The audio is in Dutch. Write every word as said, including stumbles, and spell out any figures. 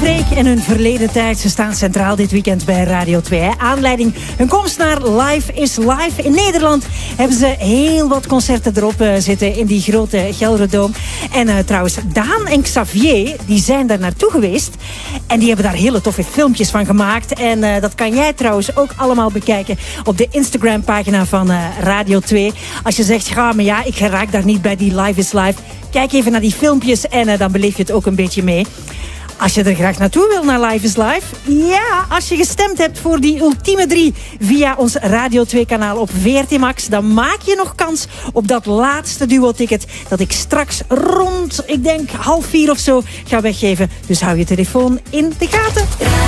Freek en hun verleden tijd. Ze staan centraal dit weekend bij Radio twee. Hè. Aanleiding hun komst naar Live is Live. In Nederland hebben ze heel wat concerten erop uh, zitten in die grote Gelderdoom. En uh, trouwens, Daan en Xavier, die zijn daar naartoe geweest. En die hebben daar hele toffe filmpjes van gemaakt. En uh, dat kan jij trouwens ook allemaal bekijken op de Instagram-pagina van uh, Radio twee. Als je zegt, ga maar ja, ik raak daar niet bij die Live is Live. Kijk even naar die filmpjes en uh, dan beleef je het ook een beetje mee. Als je er graag naartoe wil naar Live is Live. Ja, als je gestemd hebt voor die ultieme drie via ons Radio twee kanaal op V R T Max, dan maak je nog kans op dat laatste duo-ticket dat ik straks rond, ik denk half vier of zo, ga weggeven. Dus hou je telefoon in de gaten.